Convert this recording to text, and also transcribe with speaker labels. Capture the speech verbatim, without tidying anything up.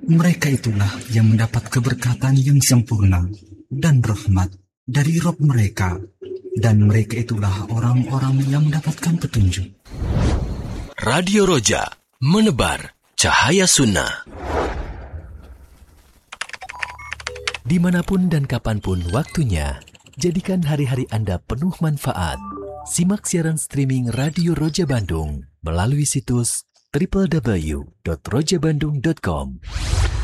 Speaker 1: Mereka itulah yang mendapat keberkatan yang sempurna dan rahmat dari Rabb mereka, dan mereka itulah orang-orang yang mendapatkan petunjuk.
Speaker 2: Radio Roja, menebar cahaya sunnah. Dimanapun dan kapanpun waktunya, jadikan hari-hari Anda penuh manfaat. Simak siaran streaming Radio Roja Bandung melalui situs double-u double-u double-u dot roja bandung dot com.